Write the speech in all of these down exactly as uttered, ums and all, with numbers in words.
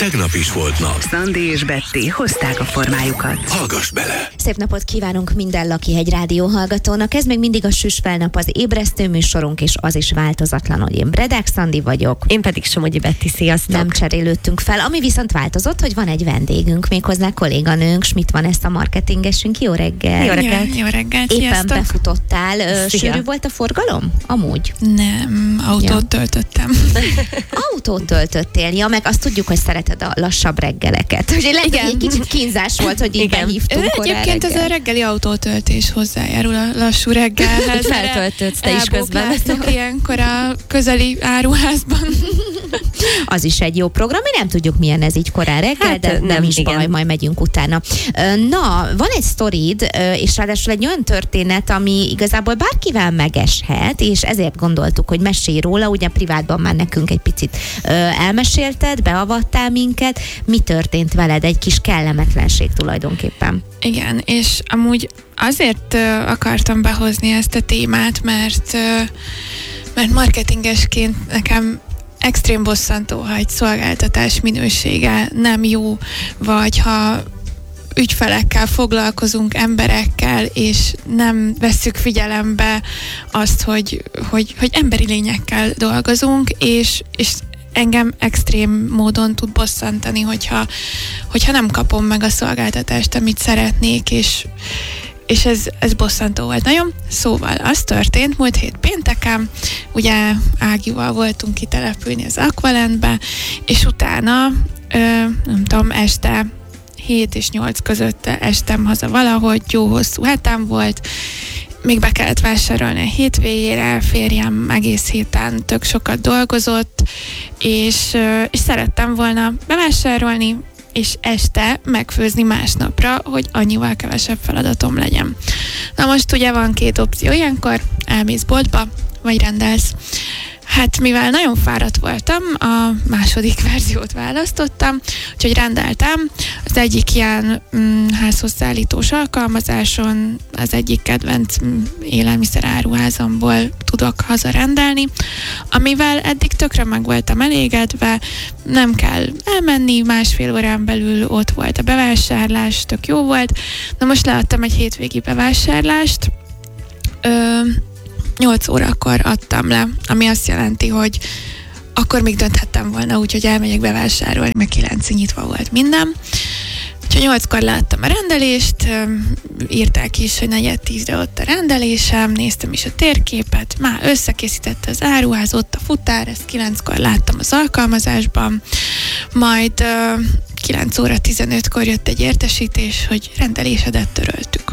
tegnap is volt nap. Szandi és Betty hozták a formájukat. Hallgass bele! Szép napot kívánunk minden Lakihegy rádió hallgatónak. Ez még mindig a Süsfelnap, az ébresztő műsorunk, és az is változatlan, hogy én Bredák Szandi vagyok. Én pedig Somogyi Betty, sziasztok! Nem cserélődtünk fel. Ami viszont változott, hogy van egy vendégünk, méghozzá kolléganőnk, Schmidt Vanessa marketingesünk. Jó reggel! Jó reggelt! Jó reggelt, Éppen sziasztok! befutottál. Ö, Szia. Sűrű volt a forgalom? Amúgy. Nem, autót Ja. töltöttem. Autót töltöttél, ja, meg azt tudjuk, hogy szereted a lassabb reggeleket. Ugye lehet, hogy egy kicsit kínzás volt, hogy így Igen. behívtunk korán Egyébként ez a reggel. reggeli autótöltés hozzájárul a lassú reggelhez. Feltöltődsz te is közben. Elbókláztok ilyenkor a közeli áruházban. Az is egy jó program, mi nem tudjuk, milyen ez így korán reggel, Hát, de nem, nem, is igen. baj, majd megyünk utána. Ö, Na, van egy sztorid, ö, és ráadásul egy olyan történet, ami igazából bárkivel megeshet, és ezért gondoltuk, hogy mesélj róla, ugye privátban már nekünk egy picit ö, elmesélted, beavattál minket. Mi történt veled? Egy kis kellemetlenség tulajdonképpen. Igen, és amúgy azért ö, akartam behozni ezt a témát, mert, ö, mert marketingesként nekem extrém bosszantó, ha egy szolgáltatás minősége nem jó, vagy ha ügyfelekkel foglalkozunk, emberekkel, és nem vesszük figyelembe azt, hogy, hogy, hogy emberi lényekkel dolgozunk, és, és engem extrém módon tud bosszantani, hogyha, hogyha nem kapom meg a szolgáltatást, amit szeretnék, és, és ez, ez bosszantó volt nagyon. Szóval az történt múlt hét pénteken, ugye Ágival voltunk kitelepülni az Aqualentbe, és utána, ö, nem tudom, este hét és nyolc között estem haza valahogy, jó hosszú hetem volt, még be kellett vásárolni a hétvégére, férjem egész héten tök sokat dolgozott, és, és szerettem volna bevásárolni, és este megfőzni másnapra, hogy annyival kevesebb feladatom legyen. Na most ugye van két opció ilyenkor, elmész boltba, vagy rendelsz. Hát mivel nagyon fáradt voltam, a második verziót választottam, úgyhogy rendeltem. Az egyik ilyen mm, házhoz szállítós alkalmazáson, az egyik kedvenc mm, élelmiszeráruházamból tudok hazarendelni, amivel eddig tökre meg voltam elégedve, nem kell elmenni, másfél órán belül ott volt a bevásárlás, tök jó volt. Na most leadtam egy hétvégi bevásárlást, Ö, nyolc órakor adtam le, ami azt jelenti, hogy akkor még dönthettem volna úgy, hogy elmegyek bevásárolni, meg kilencig nyitva volt minden. Úgyhogy nyolckor leadtam a rendelést, írták is, hogy negyed tízre ott a rendelésem, néztem is a térképet, már összekészítette az áruház, ott a futár, ezt kilenckor láttam az alkalmazásban, majd kilenc óra tizenötkor jött egy értesítés, hogy rendelésedet töröltük.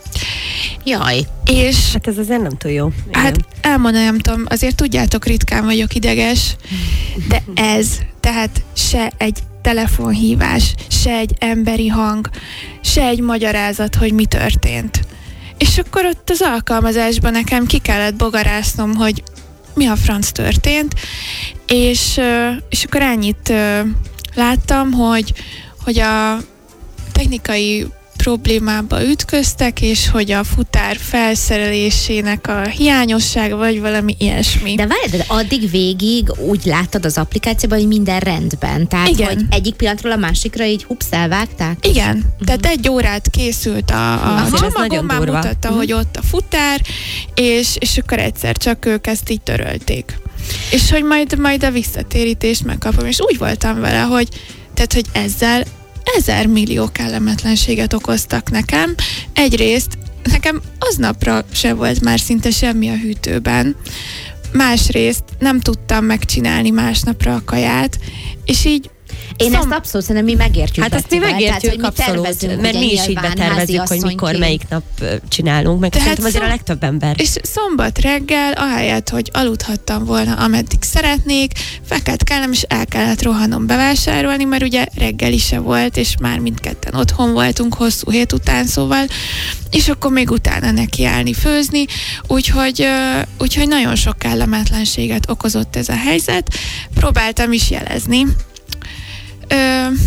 Jaj. És Hát ez azért nem túl jó. Igen. hát elmondani nem tudom, azért tudjátok, ritkán vagyok ideges, de ez, tehát se egy telefonhívás, se egy emberi hang, se egy magyarázat, hogy mi történt. És akkor ott az alkalmazásban nekem ki kellett bogarásznom, hogy mi a franc történt, és, és akkor ennyit láttam, hogy, hogy a technikai problémába ütköztek, és hogy a futár felszerelésének a hiányossága, vagy valami ilyesmi. De várj, de addig végig úgy láttad az applikációban, hogy minden rendben. Tehát, Igen. hogy egyik pillanatról a másikra így hups, elvágták? Igen, uh-huh. Tehát egy órát készült a, a Azért ez csomagom, nagyon már durva. mutatta, Uh-huh. hogy ott a futár, és, és akkor egyszer csak ők ezt így törölték. És hogy majd, majd a visszatérítést megkapom, és úgy voltam vele, hogy tehát, hogy ezzel ezer millió kellemetlenséget okoztak nekem. Egyrészt nekem aznapra se volt már szinte semmi a hűtőben. Másrészt nem tudtam megcsinálni másnapra a kaját, és így Én Szom... ezt abszolút szerintem mi megértjük. Hát azt mi Bettivel, megértjük tehát, hogy mi abszolút, tervezünk, mert ugye, mi is így nyilván betervezzük, hogy mikor, háziasszonyként. melyik nap ö, csinálunk, meg Tehát szerintem azért a szom- legtöbb ember. És szombat reggel, ahelyett, hogy aludhattam volna, ameddig szeretnék, fekelt kellem, és el kellett rohannom bevásárolni, mert ugye reggeli se volt, és már mindketten otthon voltunk hosszú hét után, szóval, és akkor még utána nekiállni főzni, úgyhogy, ö, úgyhogy nagyon sok kellemetlenséget okozott ez a helyzet. Próbáltam is jelezni. Ö, hát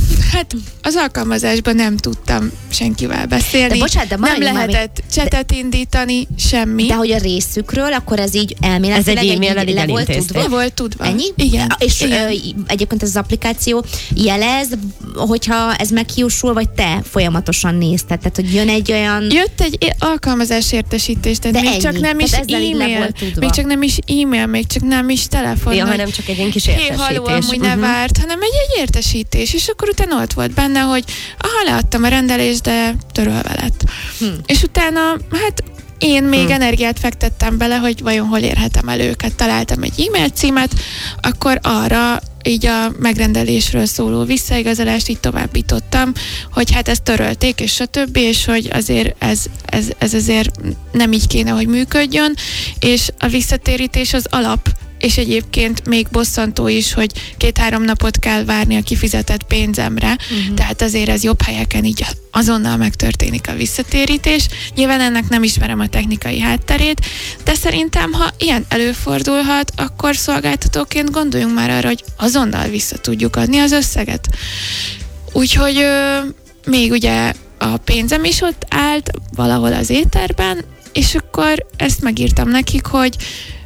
Hát az alkalmazásban nem tudtam senkivel beszélni. De bocsánat, de nem maradjunk már lehetett csetet indítani, semmi. De hogy a részükről, akkor ez így elméletileg Ez egy e-maillel így le volt elintézték. tudva? Le volt tudva. Ennyi? Igen. És Igen. Ö, egyébként ez az applikáció jelez, hogyha ez meghiúsul, vagy te folyamatosan nézted? Tehát, hogy jön egy olyan... Jött egy alkalmazás értesítés, tehát De még ennyi. csak nem is Tehát ezzel így le e-mail, volt tudva. még csak nem is e-mail, még csak nem is telefon. Ja, hogy hanem csak egy ilyen kis hé, értesítés. haló, amúgy ne Mhm. várt, hanem egy, egy értesítés, és akkor utána ott volt benne, hogy aha, leadtam a rendelést, de törölve lett. Hm. És utána, hát én még Hm. energiát fektettem bele, hogy vajon hol érhetem el őket. Találtam egy e-mail címet, akkor arra így a megrendelésről szóló visszaigazolást így továbbítottam, hogy hát ezt törölték, és stb., és hogy azért ez, ez, ez azért nem így kéne, hogy működjön, és a visszatérítés az alap, és egyébként még bosszantó is, hogy két-három napot kell várni a kifizetett pénzemre, uh-huh. tehát azért ez jobb helyeken így azonnal megtörténik a visszatérítés. Nyilván ennek nem ismerem a technikai hátterét, de szerintem, ha ilyen előfordulhat, akkor szolgáltatóként gondoljunk már arra, hogy azonnal vissza tudjuk adni az összeget. Úgyhogy ö, még ugye a pénzem is ott állt valahol az éterben, és akkor ezt megírtam nekik, hogy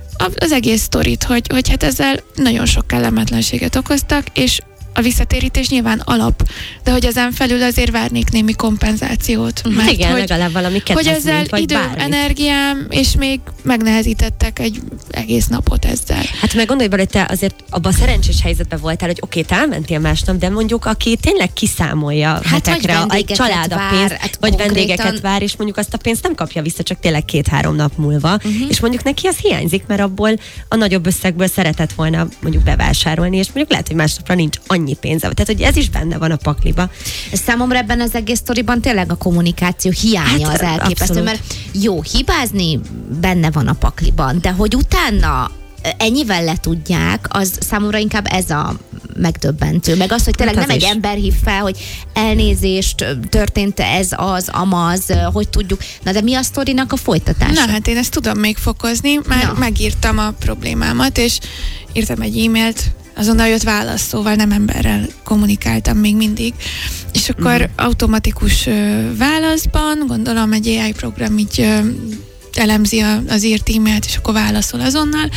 az egész sztorit, hogy, hogy hát ezzel nagyon sok kellemetlenséget okoztak, és a visszatérítés nyilván alap, de hogy ezen felül azért várnék némi kompenzációt. Uh-huh. Mert Igen, hogy, legalább valami hogy ezzel kedvezményt, vagy időm, bármit. energiám, és még megnehezítettek egy egész napot ezzel. Hát meg gondolj bele, hogy te azért abban a szerencsés helyzetben voltál, hogy oké, te elmentél másnap, de mondjuk aki tényleg kiszámolja Hát hetekre vagy egy vendégeket család a vár, pénzt, hát vagy konkrétan- vendégeket vár, és mondjuk azt a pénzt nem kapja vissza, csak tényleg két-három nap múlva, Mhm. uh-huh. és mondjuk neki az hiányzik, mert abból a nagyobb összegből szeretett volna mondjuk bevásárolni, és mondjuk lehet, hogy másnapra nincs annyi pénze. Tehát, hogy ez is benne van a pakliba. Számomra ebben az egész sztoriban tényleg a kommunikáció hiánya Hát, az elképesztő, abszolút. mert jó, hibázni benne van a pakliban, de hogy utána ennyivel letudják, az számomra inkább ez a megdöbbentő. Meg az, hogy tényleg Hát nem az egy is. ember hív fel, hogy elnézést, történt ez, az, amaz, hogy tudjuk. Na de mi a sztorinak a folytatása? Na hát én ezt tudom még fokozni, már Na. megírtam a problémámat, és írtam egy e-mailt, azonnal jött válasz, szóval nem emberrel kommunikáltam még mindig. És akkor Mhm. uh-huh. automatikus ö, válaszban, gondolom egy á i program így ö, elemzi a, az írt e-mailt, és akkor válaszol azonnal.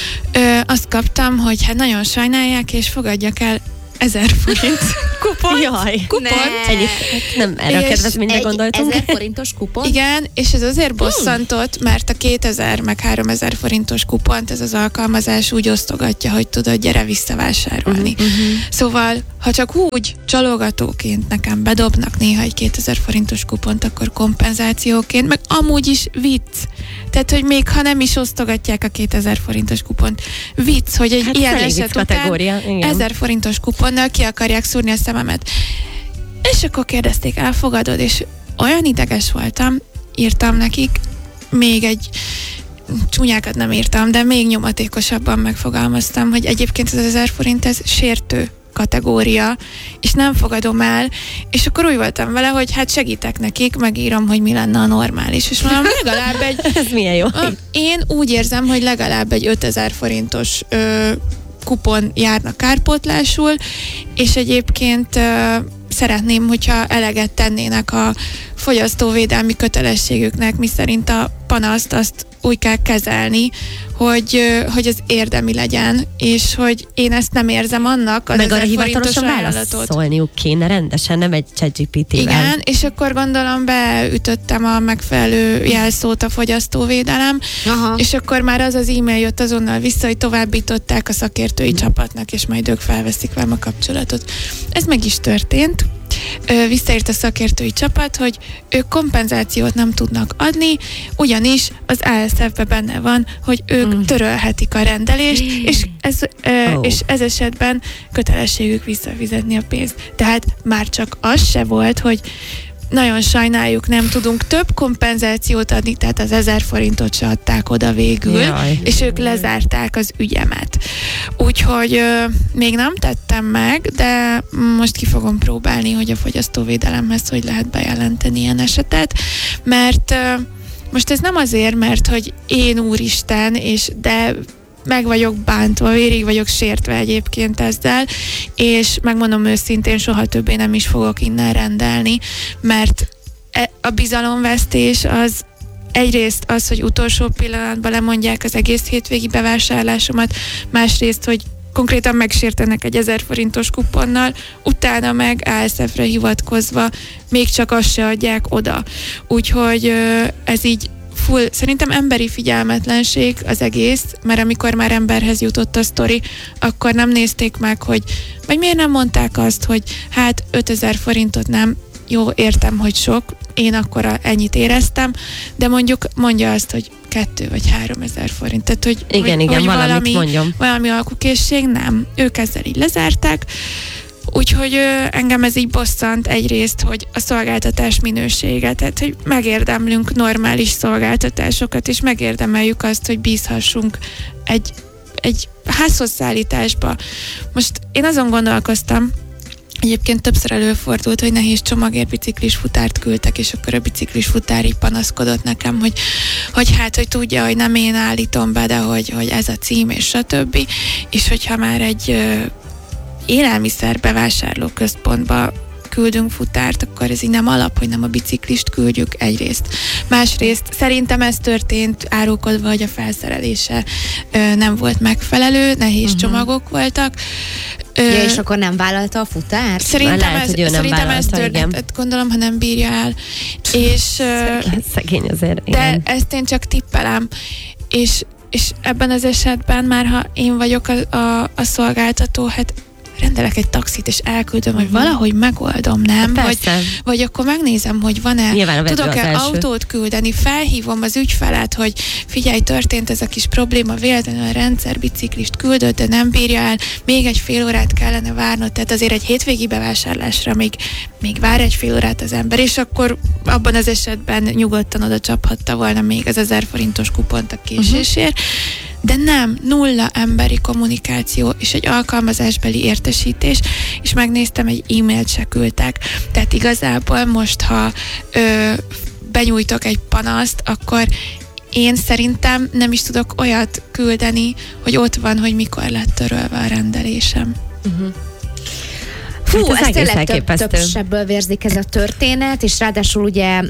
Ö, azt kaptam, hogy hát nagyon sajnálják, és fogadjak el ezer forint kupont. Jaj. Kupont. Ne. Ennyit, hát nem erre a És kedvezményre Egy gondoltunk. ezer forintos kupon? Igen, és ez azért bosszantott, mert a kétezer meg háromezer forintos kupont ez az alkalmazás úgy osztogatja, hogy tudod, gyere visszavásárolni. Uh-huh. Szóval, ha csak úgy csalogatóként nekem bedobnak néha egy kétezer forintos kupont, akkor kompenzációként, meg amúgy is vicc. Tehát, hogy még ha nem is osztogatják a kétezer forintos kupont, vicc, hogy egy Hát ilyen ez elég eset vicc után kategória, igen. ezer forintos kuponnal ki akarják szúrni a szememet. És akkor kérdezték, elfogadod? És olyan ideges voltam, írtam nekik, még egy csúnyákat nem írtam, de még nyomatékosabban megfogalmaztam, hogy egyébként ez az ezer forint, ez sértő kategória, és nem fogadom el, és akkor úgy voltam vele, hogy hát segítek nekik, megírom, hogy mi lenne a normális, és mondom, legalább egy Ez milyen jó. én úgy érzem, hogy legalább egy ötezer forintos ö, kupon járna kárpótlásul, és egyébként ö, szeretném, hogyha eleget tennének a fogyasztóvédelmi kötelességüknek, miszerint a panaszt azt úgy kell kezelni, hogy, ö, hogy az érdemi legyen, és hogy én ezt nem érzem annak az Meg arra ezer forintos hivatalosan ajánlatot. válaszolniuk kéne rendesen, nem egy ChatGPT-vel. Igen, és akkor gondolom beütöttem a megfelelő jelszót a fogyasztóvédelem, Aha. és akkor már az az e-mail jött azonnal vissza, hogy továbbították a szakértői csapatnak, és majd ők felveszik velem a kapcsolatot. Ez meg is történt. Ö, Visszaírt a szakértői csapat, hogy ők kompenzációt nem tudnak adni, ugyanis az á es ef-ben benne van, hogy ők Mm. törölhetik a rendelést, és ez, ö, Oh. és ez esetben kötelességük visszafizetni a pénzt. Tehát már csak az se volt, hogy nagyon sajnáljuk, nem tudunk több kompenzációt adni, tehát az ezer forintot se adták oda végül, Jaj. és ők lezárták az ügyemet. Úgyhogy ö, még nem tettem meg, de most ki fogom próbálni, hogy a fogyasztóvédelemhez hogy lehet bejelenteni ilyen esetet, mert ö, most ez nem azért, mert hogy én úristen, és de meg vagyok bántva, vérig vagyok sértve egyébként ezzel, és megmondom őszintén, soha többé nem is fogok innen rendelni, mert a bizalomvesztés az egyrészt az, hogy utolsó pillanatban lemondják az egész hétvégi bevásárlásomat, másrészt, hogy konkrétan megsértenek egy ezer forintos kuponnal, utána meg á es ef-re hivatkozva még csak azt se adják oda. Úgyhogy ez így full, szerintem emberi figyelmetlenség az egész, mert amikor már emberhez jutott a sztori, akkor nem nézték meg, hogy vagy miért nem mondták azt, hogy hát ötezer forintot nem, jó, értem, hogy sok, én akkor a, ennyit éreztem, de mondjuk mondja azt, hogy kettő vagy három ezer forint. Tehát, hogy, igen, hogy, igen, hogy valamit valami, mondjam. valami alkukészség, nem. Ők ezzel így lezárták, úgyhogy ö, engem ez így bosszant egyrészt, hogy a szolgáltatás minősége, tehát, hogy megérdemlünk normális szolgáltatásokat, és megérdemeljük azt, hogy bízhassunk egy, egy házhoz szállításba. Most én azon gondolkoztam, egyébként többször előfordult, hogy nehéz csomagért biciklis futárt küldtek, és akkor a biciklis futár így panaszkodott nekem, hogy, hogy hát, hogy tudja, hogy nem én állítom be, de hogy, hogy ez a cím, és stb. És hogyha már egy ö, élelmiszer bevásárló központba küldünk futárt, akkor ez így nem alap, hogy nem a biciklist küldjük egyrészt. Másrészt szerintem ez történt árulkodva, hogy a felszerelése ö, nem volt megfelelő, nehéz uh-huh. csomagok voltak. Ö, ja, és akkor nem vállalta a futárt? Szerintem lehet, ez, hogy ő nem szerintem ez vállalta, történt, igen. gondolom, ha nem bírja el. És, Szegény, szegény azért, igen. de ezt én csak tippelem. És, és ebben az esetben már, ha én vagyok a, a, a szolgáltató, hát rendelek egy taxit, és elküldöm, hogy valahogy megoldom, nem? Vagy, vagy akkor megnézem, hogy van-e, tudok-e autót küldeni, felhívom az ügyfelet, hogy figyelj, történt ez a kis probléma, véletlenül a rendszer biciklist küldött, de nem bírja el, még egy fél órát kellene várnod, tehát azért egy hétvégi bevásárlásra még, még vár egy fél órát az ember, és akkor abban az esetben nyugodtan oda csaphatta volna még az ezer forintos kupont a késésért. Uh-huh. De nem, nulla emberi kommunikáció és egy alkalmazásbeli értesítés, és megnéztem, egy e-mailt se küldtek. Tehát igazából most, ha ö, benyújtok egy panaszt, akkor én szerintem nem is tudok olyat küldeni, hogy ott van, hogy mikor lett törölve a rendelésem. Uh-huh. Fú, hát ez, ez tényleg több, több sebből vérzik ez a történet, és ráadásul ugye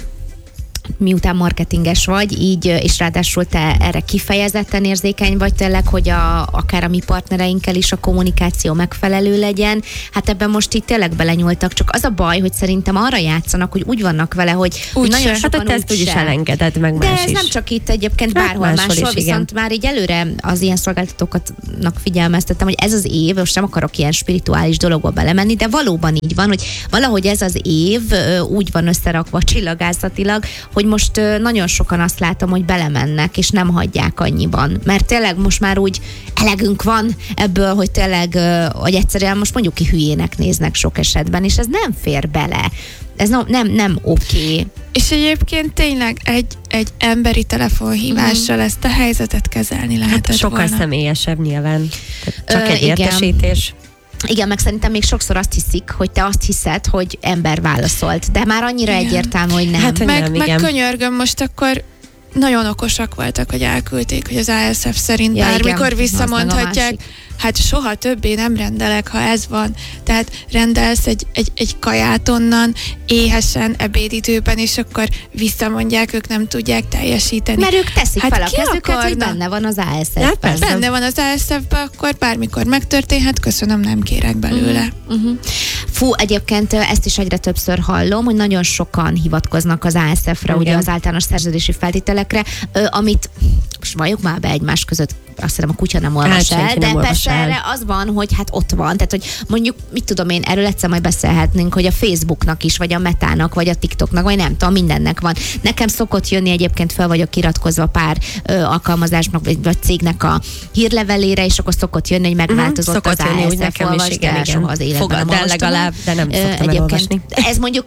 miután marketinges vagy, így, és ráadásul te erre kifejezetten érzékeny vagy tényleg, hogy a, akár a mi partnereinkkel is a kommunikáció megfelelő legyen. Hát ebben most itt tényleg belenyúltak, csak az a baj, hogy szerintem arra játszanak, hogy úgy vannak vele, hogy úgy nagyon se. sokan hát, úgy ezt úgy is elengedett, meg de más ez is. nem csak itt egyébként hát bárhol máshol, máshol is, viszont igen. Már így előre az ilyen szolgáltatóknak figyelmeztettem, hogy ez az év, most nem akarok ilyen spirituális dologba belemenni, de valóban így van, hogy valahogy ez az év úgy van összerakva csillagászatilag, hogy most nagyon sokan azt látom, hogy belemennek, és nem hagyják annyiban. Mert tényleg most már úgy elegünk van ebből, hogy tényleg, hogy egyszerűen most mondjuk ki hülyének néznek sok esetben, és ez nem fér bele. Ez no, nem, nem oké. És egyébként tényleg egy, egy emberi telefonhívással mm. ezt a helyzetet kezelni lehetett hát sokkal volna. személyesebb nyilván. Csak Ö, egy igen. értesítés. Igen, meg szerintem még sokszor azt hiszik, hogy te azt hiszed, hogy ember válaszolt, de már annyira igen. egyértelmű, hogy nem. Hát, hogy meg, nem, meg igen. könyörgöm, most akkor nagyon okosak voltak, hogy elküldték, hogy az á es ef szerint ja, bármikor igen, visszamondhatják, hát soha többé nem rendelek, ha ez van. Tehát rendelsz egy, egy, egy kaját onnan, éhesen, ebédidőben, és akkor visszamondják, ők nem tudják teljesíteni. Mert ők teszik hát fel a ki kezüket, akarna? hogy benne van az á es Ja, ef-ben. persze. Benne van az á es ef-ben, akkor bármikor megtörténhet, köszönöm, nem kérek belőle. Uh-huh. Uh-huh. Fú, egyébként ezt is egyre többször hallom, hogy nagyon sokan hivatkoznak az á es ef-re, ugye az általános szerződési feltételekre, amit most valljuk már be egymás között, azt hiszem a kutya nem olvas hát, el, de nem persze el. erre az van, hogy hát ott van, tehát hogy mondjuk, mit tudom én, erről egyszer majd beszélhetnénk, hogy a Facebooknak is, vagy a Metának, vagy a TikToknak, vagy nem tudom, mindennek van. Nekem szokott jönni, egyébként fel vagyok iratkozva pár ö, alkalmazásnak, vagy, vagy cégnek a hírlevelére, és akkor szokott jönni, hogy megváltozott uh-huh. az á es ef, olvasd el, soha az életben Fogadd nem el olvastam. legalább, de nem szoktam elolvasni. Ez mondjuk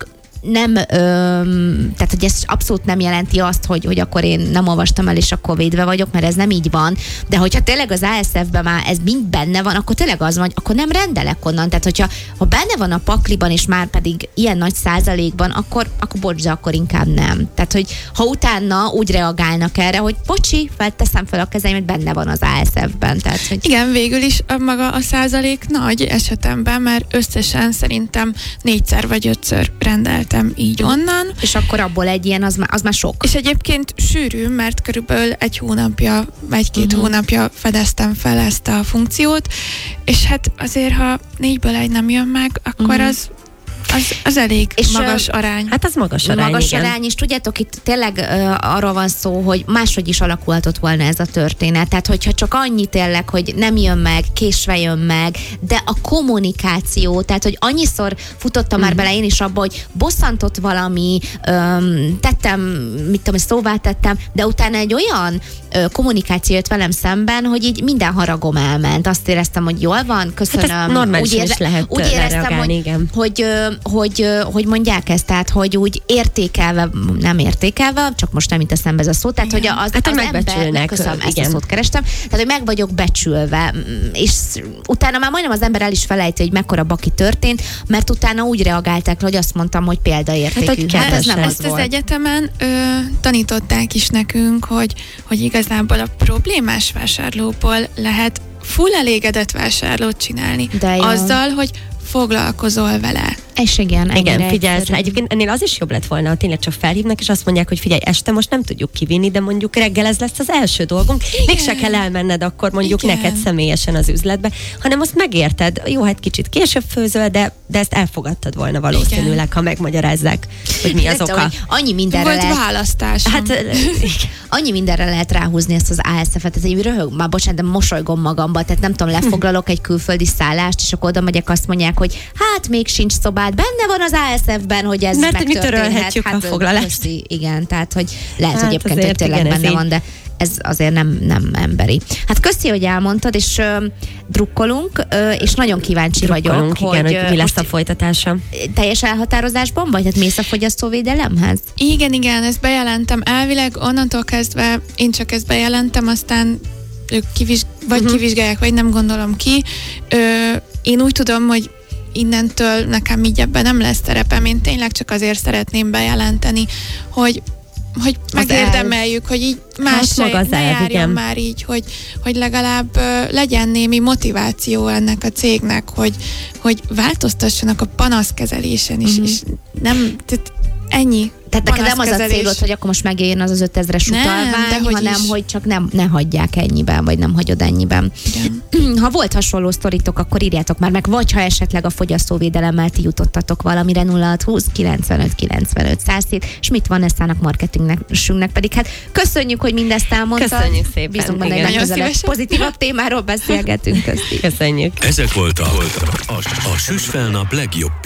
nem, ö, tehát hogy ez abszolút nem jelenti azt, hogy, hogy akkor én nem olvastam el, és akkor védve vagyok, mert ez nem így van. De hogyha tényleg az á es ef-ben már ez mind benne van, akkor tényleg az van, hogy akkor nem rendelek onnan. Tehát hogyha ha benne van a pakliban, és már pedig ilyen nagy százalékban, akkor, akkor bocs, de akkor inkább nem. Tehát, hogy ha utána úgy reagálnak erre, hogy bocsi, felteszem fel a kezeimet, benne van az á es ef-ben. Tehát, hogy... Igen, végül is a maga a százalék nagy esetemben, mert összesen szerintem négyszer vagy ötször rendeltem így onnan. És akkor abból egy ilyen, az már, az már sok. És egyébként sűrű, mert körülbelül egy hónapja, vagy két Uh-huh. hónapja fedeztem fel ezt a funkciót, és hát azért, ha négyből egy nem jön meg, akkor Uh-huh. az Az, az elég És, magas arány. Hát az magas arány, Magas igen. arány, és tudjátok, itt tényleg uh, arról van szó, hogy máshogy is alakulhatott volna ez a történet. Tehát, hogyha csak annyi tényleg, hogy nem jön meg, késve jön meg, de a kommunikáció, tehát, hogy annyiszor futottam mm. már bele én is abba, hogy bosszantott valami, um, tettem, mit tudom, szóvá tettem, de utána egy olyan uh, kommunikáció jött velem szemben, hogy így minden haragom elment. Azt éreztem, hogy jól van, köszönöm. Hát normálisan úgy is lehet úgy éreztem, reagálni, hogy, igen. hogy, hogy, hogy mondják ezt, tehát, hogy úgy értékelve, nem értékelve, csak most nem jut eszembe ez a szó, tehát, Igen. hogy az, Hát, az hogy ember, megbecsülnek, köszönöm, ezt a igen. szót kerestem, tehát, hogy meg vagyok becsülve, és utána már majdnem az ember el is felejti, hogy mekkora baki történt, mert utána úgy reagálták, hogy azt mondtam, hogy példaértékű. Hát, hogy Hát, ez nem az Ezt az volt. egyetemen ö, tanították is nekünk, hogy, hogy igazából a problémás vásárlóból lehet full elégedett vásárlót csinálni. De jó. Azzal, hogy foglalkozol vele. És igen, Igen, ennyire figyelsz egyszerű. rá. Egyébként ennél az is jobb lett volna, ha tényleg csak felhívnak, és azt mondják, hogy figyelj, este most nem tudjuk kivinni, de mondjuk reggel ez lesz az első dolgunk. Mégse kell elmenned akkor mondjuk Igen. neked személyesen az üzletbe, hanem azt megérted. Jó, hát kicsit később főzöl, de, de ezt elfogadtad volna valószínűleg, Igen. ha megmagyarázzák, hogy mi az Tehát, oka. hogy annyi mindenre Volt lehet, választásom. Hát annyi mindenre lehet ráhúzni ezt az á es ef-et, tehát egy röhög, már bocsánat, de mosolygom magamba, tehát nem tudom, lefoglalok egy külföldi szállást, és akkor oda megyek, azt mondják, hogy hát még sincs szobád, benne van az á es ef-ben, hogy ez Mert mi megtörténhet. törölhetjük hát, a foglalást. köszi, igen, tehát hogy lehet Hát egyébként, hogy azért tényleg igen, ez benne így. van, de ez azért nem, nem emberi. Hát köszi, hogy elmondtad, és ö, drukkolunk, ö, és nagyon kíváncsi drukkolunk, vagyok, igen, hogy, hogy ö, mi lesz most a folytatása. teljes elhatározásban vagy? Tehát mész a fogyasztóvédelemhez? Igen, igen, ezt bejelentem. Elvileg onnantól kezdve én csak ezt bejelentem, aztán ők kiviz- vagy Mhm. uh-huh. kivizsgálják, vagy nem gondolom ki. Ö, én úgy tudom, hogy innentől nekem így ebben nem lesz szerepem. Én tényleg csak azért szeretném bejelenteni, hogy hogy megérdemeljük, hogy így más Hát se, maga az ne elv, járjon igen. már így, hogy, hogy legalább ö, legyen némi motiváció ennek a cégnek, hogy, hogy változtassanak a panaszkezelésen is, Mhm. és nem, tehát ennyi. Tehát neked nem az a Panaszkezelés. célod, hogy akkor most megérjen az az ötezres Nem, utalvány, dehogy hanem is. hogy csak nem, ne hagyják ennyiben, vagy nem hagyod ennyiben. Igen. Ha volt hasonló sztoritok, akkor írjátok már meg, vagy ha esetleg a fogyasztóvédelemmel ti jutottatok valamire nulla hat húsz kilencvenöt kilencvenöt száz hét, és mit van Nessának marketingnek pedig. Hát köszönjük, hogy mindezt elmondtad. Köszönjük szépen, Bízunk benne, hogy igen. legközelebb Nagyon szívesen. pozitívabb témáról beszélgetünk. Köszi. Köszönjük. Ezek voltak a, a, a Süsfelnap legjobb